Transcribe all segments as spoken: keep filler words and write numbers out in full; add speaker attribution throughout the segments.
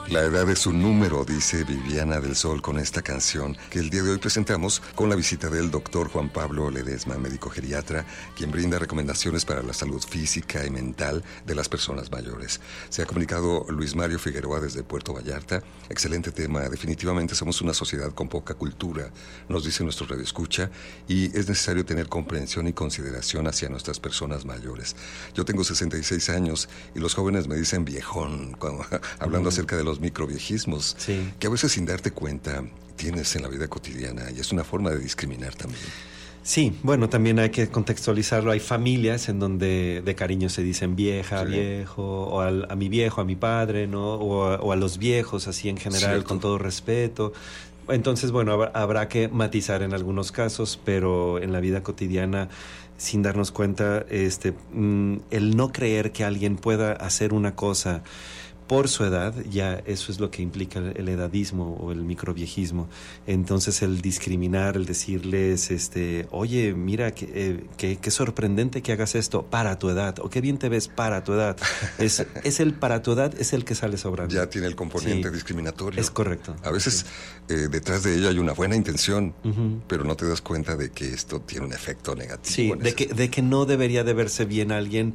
Speaker 1: La edad es un número, dice Viviana del Sol con esta canción que el día de hoy presentamos con la visita del doctor Juan Pablo Ledesma, médico geriatra, quien brinda recomendaciones para la salud física y mental de las personas mayores. Se ha comunicado Luis Mario Figueroa desde Puerto Vallarta. Excelente tema. Definitivamente somos una sociedad con poca cultura, nos dice nuestro radioescucha, y es necesario tener comprensión y consideración hacia nuestras personas mayores. Yo tengo sesenta y seis años y los jóvenes me dicen viejón, cuando, hablando mm. acerca de los microviejismos, sí. que a veces sin darte cuenta tienes en la vida cotidiana, y es una forma de discriminar también.
Speaker 2: Sí, bueno, también hay que contextualizarlo. Hay familias en donde de cariño se dicen vieja, sí. viejo, o al, a mi viejo, a mi padre, ¿no? O a, o a los viejos, así en general, Cierto. Con todo respeto. Entonces, bueno, habrá, habrá que matizar en algunos casos, pero en la vida cotidiana, sin darnos cuenta, este, mm, el no creer que alguien pueda hacer una cosa por su edad, ya eso es lo que implica el edadismo o el microviejismo. Entonces el discriminar, el decirles, este, oye, mira, qué eh, qué, qué sorprendente que hagas esto para tu edad, o qué bien te ves para tu edad. Es, es el para tu edad, es el que sale sobrando.
Speaker 1: Ya tiene el componente
Speaker 2: sí,
Speaker 1: discriminatorio.
Speaker 2: Es correcto.
Speaker 1: A veces sí. eh, detrás de ello hay una buena intención, uh-huh. pero no te das cuenta de que esto tiene un efecto negativo.
Speaker 2: Sí, de que, de que no debería de verse bien a alguien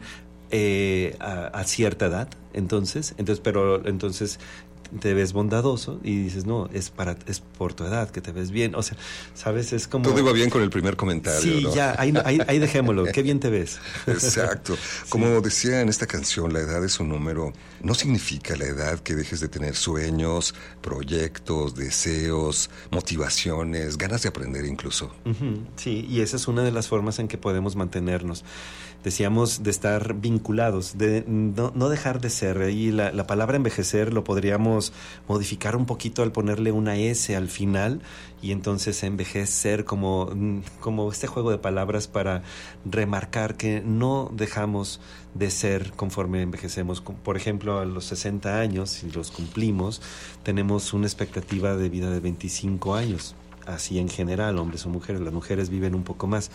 Speaker 2: Eh, a, a cierta edad, entonces, entonces, pero entonces te ves bondadoso y dices, no, es para es por tu edad que te ves bien, o sea, ¿sabes? Es como...
Speaker 1: Todo iba bien con el primer comentario,
Speaker 2: sí,
Speaker 1: ¿no?
Speaker 2: ya, ahí, ahí, ahí dejémoslo, qué bien te ves.
Speaker 1: Exacto. Como sí. decía en esta canción, la edad es un número. No significa la edad que dejes de tener sueños, proyectos, deseos, motivaciones, ganas de aprender incluso.
Speaker 2: Uh-huh. Sí, y esa es una de las formas en que podemos mantenernos. Decíamos de estar vinculados, de no, no dejar de ser. Y la, la palabra envejecer lo podríamos modificar un poquito al ponerle una S al final, y entonces envejecer como, como este juego de palabras para remarcar que no dejamos de ser conforme envejecemos. Por ejemplo, a los sesenta años, si los cumplimos, tenemos una expectativa de vida de veinticinco años. Así en general, hombres o mujeres. Las mujeres viven un poco más.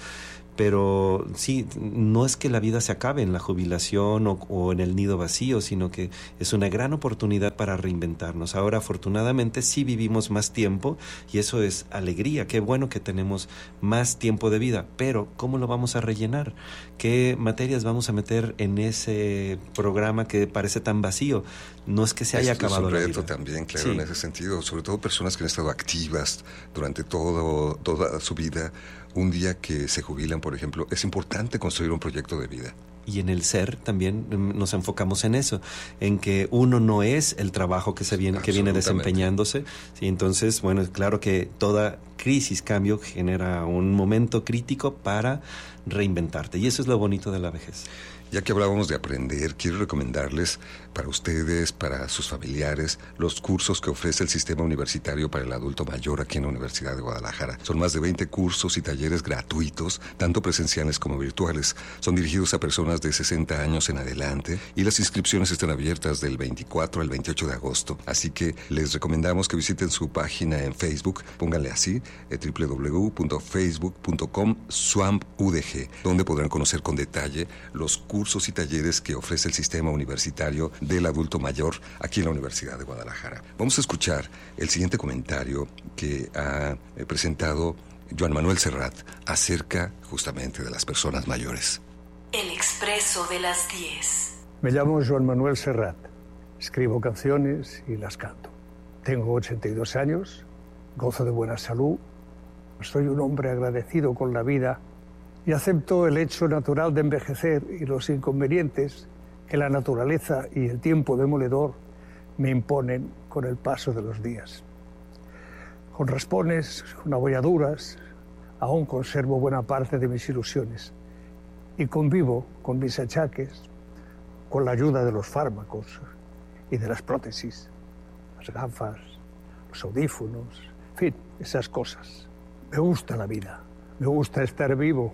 Speaker 2: Pero sí, no es que la vida se acabe en la jubilación o, o en el nido vacío, sino que es una gran oportunidad para reinventarnos. Ahora, afortunadamente, sí vivimos más tiempo y eso es alegría. Qué bueno que tenemos más tiempo de vida, pero ¿cómo lo vamos a rellenar? ¿Qué materias vamos a meter en ese programa que parece tan vacío? No es que se haya
Speaker 1: Esto
Speaker 2: acabado la vida.
Speaker 1: Es un reto también, claro, sí. en ese sentido. Sobre todo personas que han estado activas durante todo, toda su vida. Un día que se jubilan, por ejemplo, es importante construir un proyecto de vida.
Speaker 2: Y en el ser también nos enfocamos en eso, en que uno no es el trabajo que se viene, que viene desempeñándose. Sí, entonces, bueno, es claro que toda crisis, cambio, genera un momento crítico para reinventarte. Y eso es lo bonito de la vejez.
Speaker 1: Ya que hablábamos de aprender, quiero recomendarles para ustedes, para sus familiares, los cursos que ofrece el Sistema Universitario para el Adulto Mayor aquí en la Universidad de Guadalajara. Son más de veinte cursos y talleres gratuitos, tanto presenciales como virtuales. Son dirigidos a personas de sesenta años en adelante y las inscripciones están abiertas del veinticuatro al veintiocho de agosto. Así que les recomendamos que visiten su página en Facebook, pónganle así, eh, doble u doble u doble u punto facebook punto com swamp u d g, donde podrán conocer con detalle los cursos y talleres que ofrece el Sistema Universitario del Adulto Mayor aquí en la Universidad de Guadalajara. Vamos a escuchar el siguiente comentario que ha presentado Joan Manuel Serrat acerca justamente de las personas mayores.
Speaker 3: El Expreso de las diez.
Speaker 4: Me llamo Joan Manuel Serrat. Escribo canciones y las canto. Tengo ochenta y dos años, gozo de buena salud, soy un hombre agradecido con la vida y acepto el hecho natural de envejecer y los inconvenientes que la naturaleza y el tiempo demoledor me imponen con el paso de los días. Con raspones, con abolladuras, aún conservo buena parte de mis ilusiones y convivo con mis achaques con la ayuda de los fármacos y de las prótesis, las gafas, los audífonos, en fin, esas cosas. Me gusta la vida, me gusta estar vivo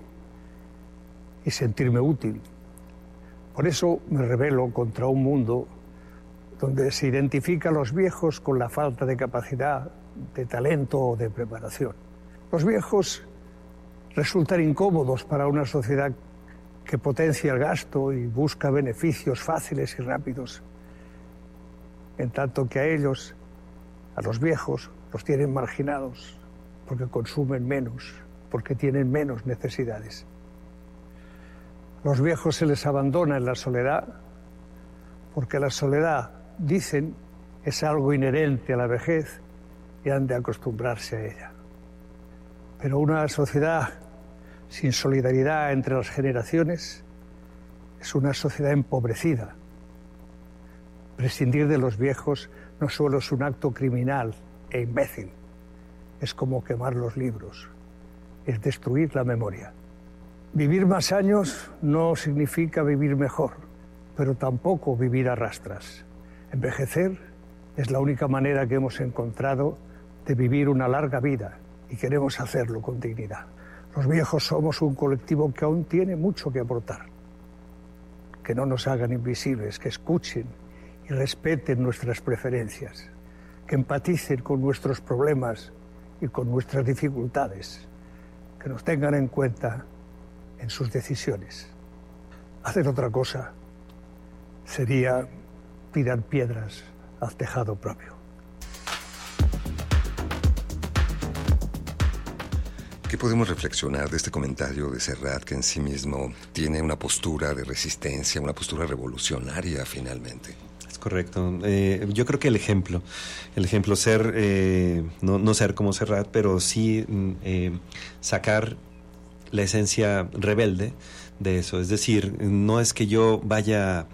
Speaker 4: y sentirme útil. Por eso me rebelo contra un mundo donde se identifica a los viejos con la falta de capacidad, de talento o de preparación. Los viejos resultan incómodos para una sociedad que potencia el gasto y busca beneficios fáciles y rápidos. en tanto que a ellos, a los viejos, los tienen marginados porque consumen menos, porque tienen menos necesidades. A los viejos se les abandona en la soledad porque la soledad, dicen, es algo inherente a la vejez y han de acostumbrarse a ella. Pero una sociedad sin solidaridad entre las generaciones es una sociedad empobrecida. Prescindir de los viejos no solo es un acto criminal e imbécil, es como quemar los libros, es destruir la memoria. Vivir más años no significa vivir mejor, pero tampoco vivir a rastras. Envejecer es la única manera que hemos encontrado de vivir una larga vida y queremos hacerlo con dignidad. Los viejos somos un colectivo que aún tiene mucho que aportar. Que no nos hagan invisibles, que escuchen y respeten nuestras preferencias, que empaticen con nuestros problemas y con nuestras dificultades, que nos tengan en cuenta en sus decisiones. Hacer otra cosa sería tirar piedras al tejado propio.
Speaker 1: ¿Qué podemos reflexionar de este comentario de Serrat, que en sí mismo tiene una postura de resistencia, una postura revolucionaria finalmente?
Speaker 2: Es correcto. Eh, yo creo que el ejemplo, el ejemplo ser, eh, no, no ser como Serrat, pero sí eh, sacar la esencia rebelde de eso. Es decir, no es que yo vaya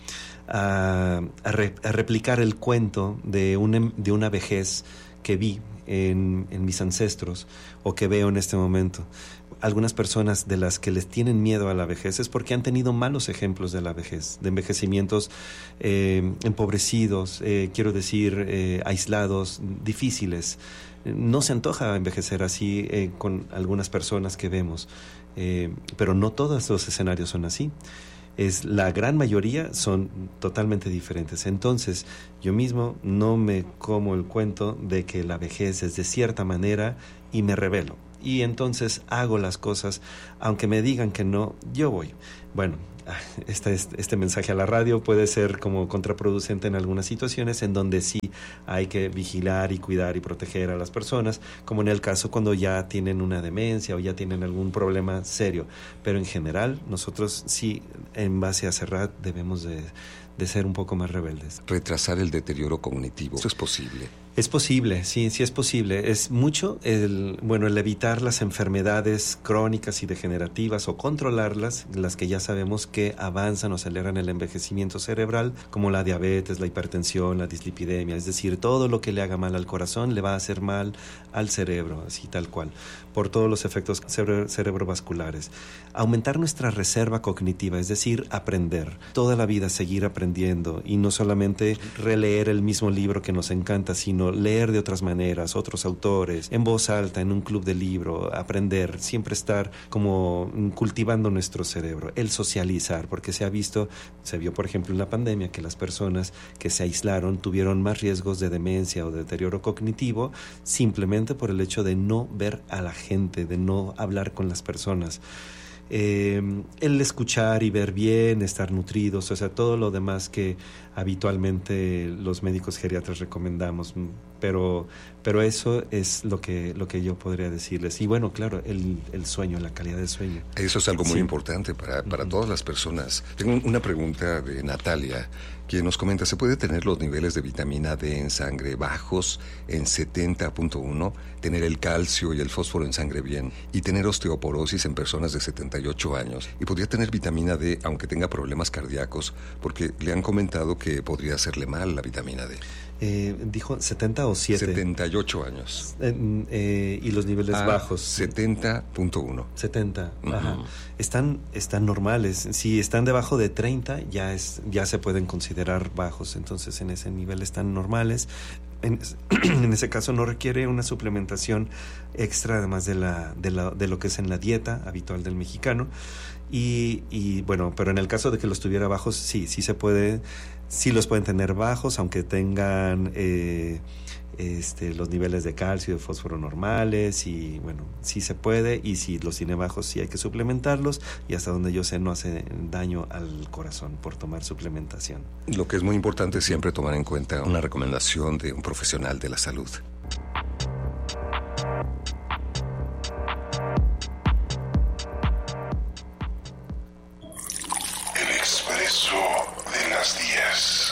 Speaker 2: a, a, re, a replicar el cuento de una, de una vejez que vi en, en mis ancestros o que veo en este momento. Algunas personas de las que les tienen miedo a la vejez es porque han tenido malos ejemplos de la vejez, de envejecimientos eh, empobrecidos, eh, quiero decir, eh, aislados, difíciles. No se antoja envejecer así eh, con algunas personas que vemos, eh, pero no todos los escenarios son así. Es, la gran mayoría son totalmente diferentes. Entonces, yo mismo no me como el cuento de que la vejez es de cierta manera y me rebelo. Y entonces hago las cosas, aunque me digan que no, yo voy. Bueno, este, este mensaje a la radio puede ser como contraproducente en algunas situaciones en donde sí hay que vigilar y cuidar y proteger a las personas, como en el caso cuando ya tienen una demencia o ya tienen algún problema serio. Pero en general, nosotros sí, en base a Serrat, debemos de, de ser un poco más rebeldes.
Speaker 1: Retrasar el deterioro cognitivo, ¿eso es posible?
Speaker 2: Es posible, sí, sí es posible. Es mucho el, bueno, el evitar las enfermedades crónicas y degenerativas o controlarlas, las que ya sabemos que avanzan o aceleran el envejecimiento cerebral, como la diabetes, la hipertensión, la dislipidemia. Es decir, todo lo que le haga mal al corazón le va a hacer mal al cerebro, así tal cual, por todos los efectos cerebro- cerebrovasculares. Aumentar nuestra reserva cognitiva, es decir, aprender. Toda la vida seguir aprendiendo y no solamente releer el mismo libro que nos encanta, sino leer de otras maneras, otros autores, en voz alta, en un club de libro, aprender, siempre estar como cultivando nuestro cerebro, el socializar, porque se ha visto, se vio por ejemplo en la pandemia que las personas que se aislaron tuvieron más riesgos de demencia o de deterioro cognitivo simplemente por el hecho de no ver a la gente, de no hablar con las personas. Eh, el escuchar y ver bien, estar nutridos, o sea, todo lo demás que habitualmente los médicos geriatras recomendamos, pero, pero eso es lo que, lo que yo podría decirles. Y bueno, claro, el, el sueño, la calidad del sueño.
Speaker 1: Eso es algo muy
Speaker 2: Sí.
Speaker 1: importante para, para
Speaker 2: Uh-huh.
Speaker 1: todas las personas. Tengo una pregunta de Natalia, quien nos comenta, ¿se puede tener los niveles de vitamina D en sangre bajos en setenta punto uno, tener el calcio y el fósforo en sangre bien y tener osteoporosis en personas de setenta y ocho años? Y podría tener vitamina D aunque tenga problemas cardíacos, porque le han comentado que podría hacerle mal la vitamina D.
Speaker 2: Eh, dijo setenta o siete.
Speaker 1: setenta y ocho años.
Speaker 2: Eh, eh, y los niveles
Speaker 1: Ah,
Speaker 2: bajos.
Speaker 1: setenta punto uno.
Speaker 2: setenta,
Speaker 1: Ujú.
Speaker 2: ajá. Están, están normales. Si están debajo de treinta, ya es, ya se pueden considerar bajos. Entonces, en ese nivel están normales. En, en ese caso no requiere una suplementación extra, además de la, de la, de lo que es en la dieta habitual del mexicano. Y, y bueno, pero en el caso de que los tuviera bajos, sí, sí se puede sí los pueden tener bajos, aunque tengan eh, este, los niveles de calcio y de fósforo normales, y bueno, sí se puede, y si los tiene bajos sí hay que suplementarlos, y hasta donde yo sé no hace daño al corazón por tomar suplementación.
Speaker 1: Lo que es muy importante es siempre tomar en cuenta una recomendación de un profesional de la salud.
Speaker 5: El expreso de las diez.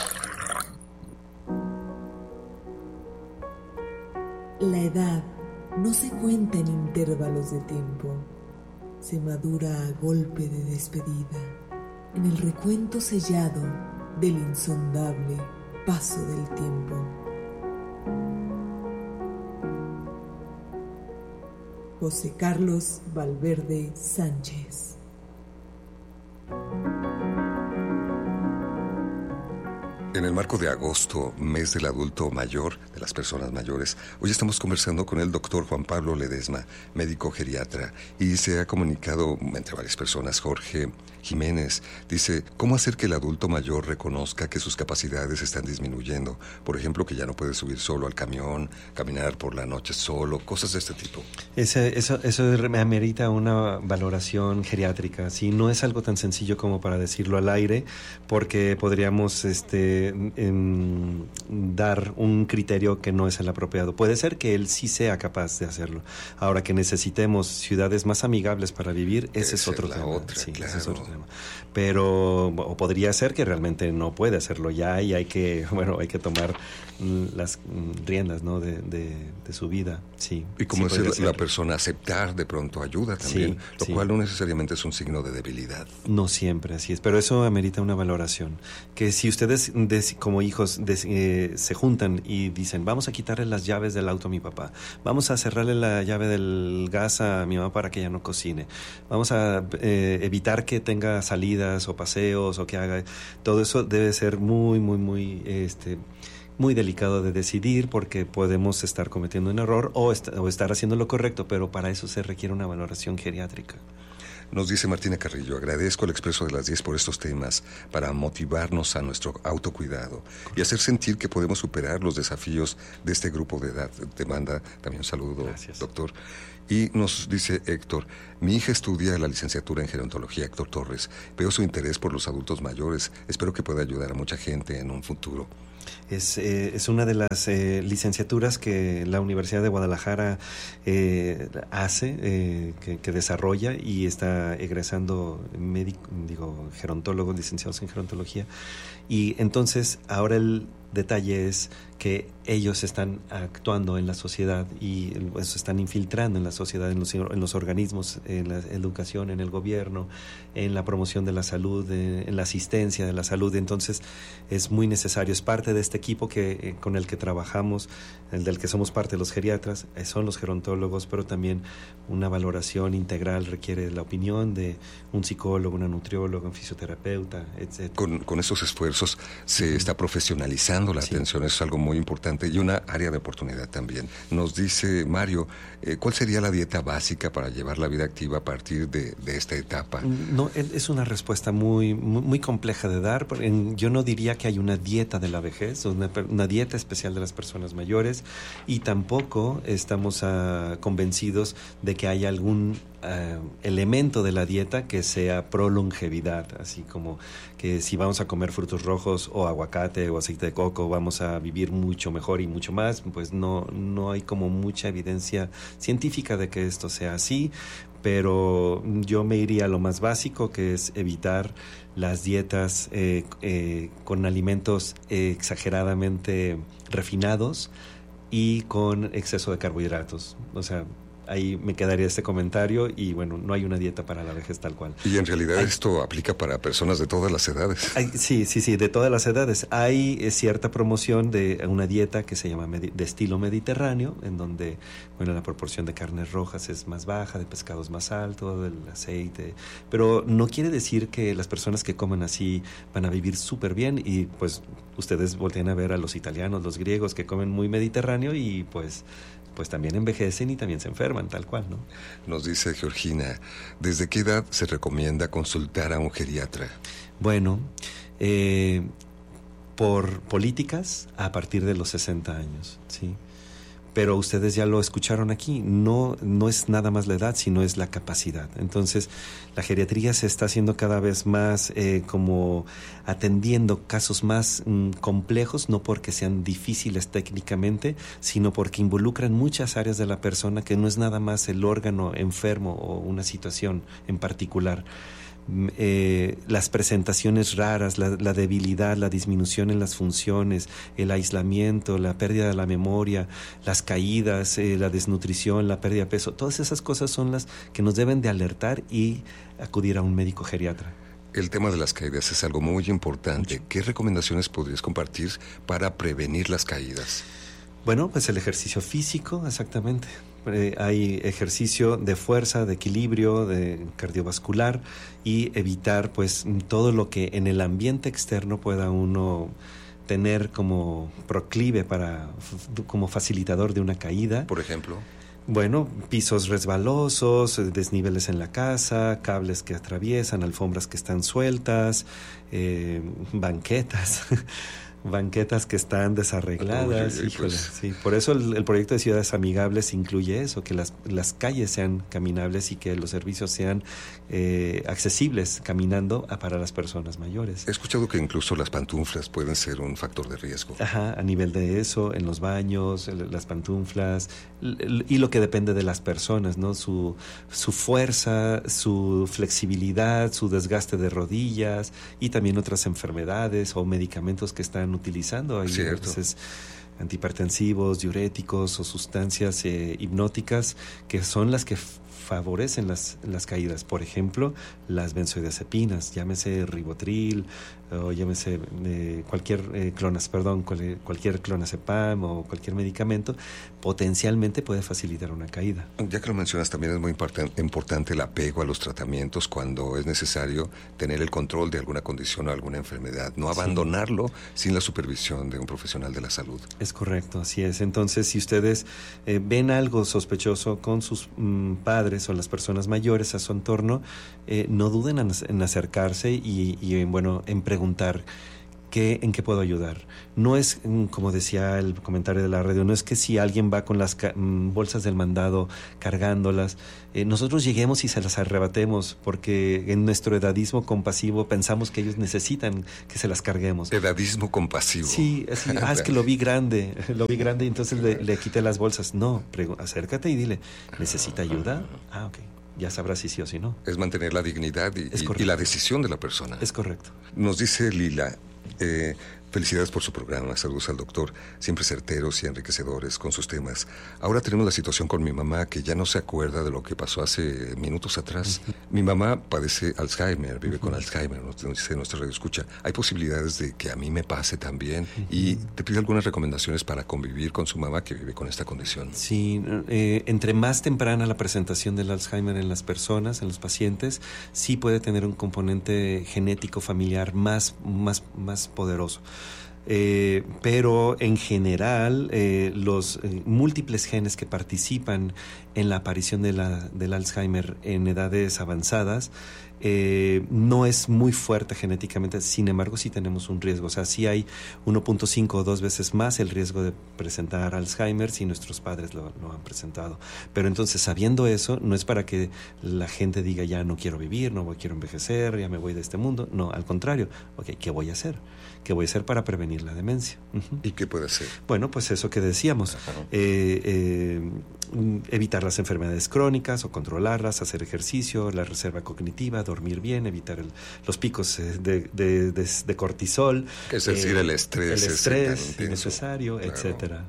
Speaker 6: La edad no se cuenta en intervalos de tiempo, se madura a golpe de despedida, en el recuento sellado del insondable paso del tiempo. José Carlos Valverde Sánchez.
Speaker 1: En el marco de agosto, mes del adulto mayor, de las personas mayores, hoy estamos conversando con el doctor Juan Pablo Ledesma, médico geriatra, y se ha comunicado entre varias personas. Jorge Jiménez dice, ¿cómo hacer que el adulto mayor reconozca que sus capacidades están disminuyendo? Por ejemplo, que ya no puede subir solo al camión, caminar por la noche solo, cosas de este tipo.
Speaker 2: Ese, eso, eso amerita una valoración geriátrica. Sí, no es algo tan sencillo como para decirlo al aire, porque podríamos este, em, dar un criterio que no es el apropiado. Puede ser que él sí sea capaz de hacerlo. Ahora, que necesitemos ciudades más amigables para vivir, ese es otro tema.
Speaker 1: Otra,
Speaker 2: sí,
Speaker 1: claro.
Speaker 2: ese es otro tema. Pero o podría ser que realmente no puede hacerlo ya, y hay que, bueno, hay que tomar las riendas, ¿no?, de, de, de su vida. Sí.
Speaker 1: Y como
Speaker 2: sí
Speaker 1: es la, la persona aceptar de pronto ayuda también,
Speaker 2: sí,
Speaker 1: lo
Speaker 2: sí.
Speaker 1: cual no necesariamente es un signo de debilidad.
Speaker 2: No siempre, así es, pero eso amerita una valoración. Que si ustedes des, como hijos des, eh, se juntan y dicen, vamos a quitarle las llaves del auto a mi papá, vamos a cerrarle la llave del gas a mi mamá para que ella no cocine, vamos a eh, evitar que tenga salidas o paseos o que haga, todo eso debe ser muy, muy, muy este muy delicado de decidir, porque podemos estar cometiendo un error o, est- o estar haciendo lo correcto, pero para eso se requiere una valoración geriátrica.
Speaker 1: Nos dice Martina Carrillo, agradezco al Expreso de las diez por estos temas para motivarnos a nuestro autocuidado y hacer sentir que podemos superar los desafíos de este grupo de edad. Te manda también un saludo,
Speaker 2: Gracias.
Speaker 1: Doctor. Y nos dice Héctor, mi hija estudia la licenciatura en gerontología, Héctor Torres. Veo su interés por los adultos mayores. Espero que pueda ayudar a mucha gente en un futuro.
Speaker 2: Es, eh, es una de las eh, licenciaturas que la Universidad de Guadalajara eh, hace, eh, que, que desarrolla, y está egresando médico, digo, gerontólogos, licenciados en gerontología. Y entonces ahora el detalle es que ellos están actuando en la sociedad y pues, están infiltrando en la sociedad, en los, en los organismos, en la educación, en el gobierno, en la promoción de la salud, en, en la asistencia de la salud. Entonces es muy necesario, es parte de este equipo que, eh, con el que trabajamos, el del que somos parte los geriatras, eh, son los gerontólogos, pero también una valoración integral requiere la opinión de un psicólogo, una nutrióloga, un fisioterapeuta, etcétera.
Speaker 1: Con, con estos esfuerzos se está profesionalizando la
Speaker 2: Sí.
Speaker 1: atención, eso es algo muy importante y una área de oportunidad también. Nos dice Mario, eh, ¿cuál sería la dieta básica para llevar la vida activa a partir de, de esta etapa?
Speaker 2: No, es una respuesta muy, muy, muy compleja de dar. Yo no diría que hay una dieta de la vejez, una, una dieta especial de las personas mayores, y tampoco estamos uh, convencidos de que haya algún Uh, elemento de la dieta que sea pro longevidad, así como que si vamos a comer frutos rojos o aguacate o aceite de coco vamos a vivir mucho mejor y mucho más. Pues no, no hay como mucha evidencia científica de que esto sea así, pero yo me iría a lo más básico, que es evitar las dietas eh, eh, con alimentos eh, exageradamente refinados y con exceso de carbohidratos. O sea, ahí me quedaría este comentario, y bueno, no hay una dieta para la vejez tal cual.
Speaker 1: Y en realidad
Speaker 2: hay,
Speaker 1: esto aplica para personas de todas las edades.
Speaker 2: Hay, sí, sí, sí, de todas las edades. Hay eh, cierta promoción de una dieta que se llama medi- de estilo mediterráneo, en donde, bueno, la proporción de carnes rojas es más baja, de pescados más alto, del aceite, pero no quiere decir que las personas que comen así van a vivir súper bien, y pues ustedes voltean a ver a los italianos, los griegos, que comen muy mediterráneo y pues... pues también envejecen y también se enferman, tal cual, ¿no?
Speaker 1: Nos dice Georgina, ¿desde qué edad se recomienda consultar a un geriatra?
Speaker 2: Bueno, eh, por políticas a partir de los sesenta años, ¿sí? Pero ustedes ya lo escucharon aquí, no, no es nada más la edad, sino es la capacidad. Entonces, la geriatría se está haciendo cada vez más eh, como atendiendo casos más mm, complejos, no porque sean difíciles técnicamente, sino porque involucran muchas áreas de la persona, que no es nada más el órgano enfermo o una situación en particular. Eh, las presentaciones raras, la, la debilidad, la disminución en las funciones, el aislamiento, la pérdida de la memoria, las caídas, eh, la desnutrición, la pérdida de peso, todas esas cosas son las que nos deben de alertar y acudir a un médico geriatra.
Speaker 1: El tema de las caídas es algo muy importante. ¿Qué recomendaciones podrías compartir para prevenir las caídas?
Speaker 2: Bueno, pues el ejercicio físico, exactamente. Eh, hay ejercicio de fuerza, de equilibrio, de cardiovascular, y evitar pues todo lo que en el ambiente externo pueda uno tener como proclive para, como facilitador de una caída.
Speaker 1: Por ejemplo,
Speaker 2: bueno, pisos resbalosos, desniveles en la casa, cables que atraviesan, alfombras que están sueltas, eh, banquetas. banquetas que están desarregladas. Uy, híjole, pues. Sí. Por eso el, el proyecto de ciudades amigables incluye eso, que las, las calles sean caminables y que los servicios sean eh, accesibles caminando a, para las personas mayores.
Speaker 1: He escuchado que incluso las pantuflas pueden ser un factor de riesgo.
Speaker 2: Ajá, a nivel de eso, en los baños, el, las pantuflas, el, y lo que depende de las personas, ¿no? Su, su fuerza, su flexibilidad, su desgaste de rodillas y también otras enfermedades o medicamentos que están utilizando. Hay a veces antihipertensivos, diuréticos o sustancias eh, hipnóticas que son las que f- favorecen las, las caídas. Por ejemplo, las benzodiazepinas, llámese Ribotril o llámese eh, cualquier eh, clonas, perdón, cual, cualquier clonazepam o cualquier medicamento, potencialmente puede facilitar una caída.
Speaker 1: Ya que lo mencionas, también es muy important, importante el apego a los tratamientos cuando es necesario tener el control de alguna condición o alguna enfermedad, no abandonarlo sí. sin la supervisión de un profesional de la salud.
Speaker 2: Es correcto, así es. Entonces, si ustedes eh, ven algo sospechoso con sus mm, padres o las personas mayores a su entorno, eh, no duden en, en acercarse y, y en, bueno, en preguntar ¿qué, en qué puedo ayudar. No es, como decía el comentario de la radio, no es que si alguien va con las ca- bolsas del mandado cargándolas, eh, nosotros lleguemos y se las arrebatemos, porque en nuestro edadismo compasivo pensamos que ellos necesitan que se las carguemos.
Speaker 1: Edadismo compasivo.
Speaker 2: Sí, así, ah, es que lo vi grande, lo vi grande y entonces le, le quité las bolsas. No, pregu- acércate y dile, ¿necesita ayuda? Ah, ok. Ya sabrás si sí o si no.
Speaker 1: Es mantener la dignidad y, y, y la decisión de la persona.
Speaker 2: Es correcto.
Speaker 1: Nos dice Lila, eh, felicidades por su programa, saludos al doctor, siempre certeros y enriquecedores con sus temas. Ahora tenemos la situación con mi mamá que ya no se acuerda de lo que pasó hace minutos atrás. Uh-huh. Mi mamá padece Alzheimer, vive uh-huh. con Alzheimer, nos dice nuestra radio escucha. Hay posibilidades de que a mí me pase también uh-huh. y te pido algunas recomendaciones para convivir con su mamá que vive con esta condición.
Speaker 2: Sí, eh, entre más temprana la presentación del Alzheimer en las personas, en los pacientes, sí puede tener un componente genético familiar más, más, más poderoso. Eh, pero en general eh, los eh, múltiples genes que participan en la aparición de la, del Alzheimer en edades avanzadas eh, no es muy fuerte genéticamente, sin embargo sí tenemos un riesgo, o sea, sí hay uno punto cinco o dos veces más el riesgo de presentar Alzheimer si nuestros padres lo, lo han presentado. Pero entonces, sabiendo eso, no es para que la gente diga ya no quiero vivir, no quiero envejecer, ya me voy de este mundo. No, al contrario, ok, ¿qué voy a hacer? ¿Qué voy a hacer para prevenir la demencia? Uh-huh.
Speaker 1: ¿Y qué puede hacer?
Speaker 2: Bueno, pues eso que decíamos, eh, eh, evitar las enfermedades crónicas o controlarlas, hacer ejercicio, la reserva cognitiva, dormir bien, evitar el, los picos de, de, de, de cortisol.
Speaker 1: Es decir, eh, el estrés.
Speaker 2: El estrés innecesario, claro. etcétera.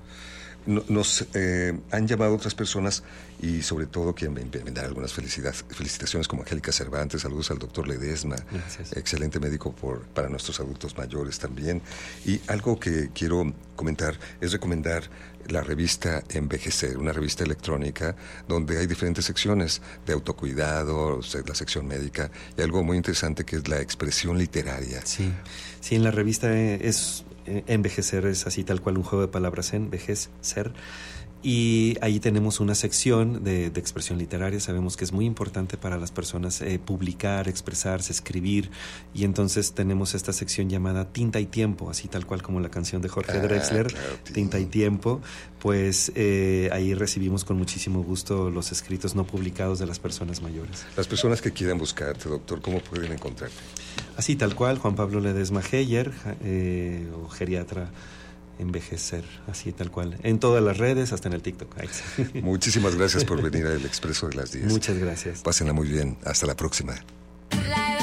Speaker 1: Nos eh, han llamado otras personas y sobre todo quieren dar algunas felicitaciones como Angélica Cervantes, saludos al doctor Ledesma,
Speaker 2: Gracias.
Speaker 1: Excelente médico por, para nuestros adultos mayores también. Y algo que quiero comentar es recomendar la revista Envejecer, una revista electrónica donde hay diferentes secciones de autocuidado, la sección médica y algo muy interesante que es la expresión literaria.
Speaker 2: Sí, sí, en la revista es... Envejecer es así tal cual un juego de palabras, envejecer, Y ahí tenemos una sección de, de expresión literaria. Sabemos que es muy importante para las personas eh, publicar, expresarse, escribir. Y entonces tenemos esta sección llamada Tinta y Tiempo, así tal cual como la canción de Jorge
Speaker 1: ah,
Speaker 2: Drexler,
Speaker 1: claro,
Speaker 2: Tinta y Tiempo. Pues eh, ahí recibimos con muchísimo gusto los escritos no publicados de las personas mayores.
Speaker 1: Las personas que quieran buscarte, doctor, ¿cómo pueden encontrarte?
Speaker 2: Así tal cual, Juan Pablo Ledesma Heyer, eh, o geriatra envejecer, así tal cual, en todas las redes, hasta en el TikTok.
Speaker 1: Muchísimas gracias por venir al Expreso de las diez.
Speaker 2: Muchas gracias.
Speaker 1: Pásenla muy bien, hasta la próxima.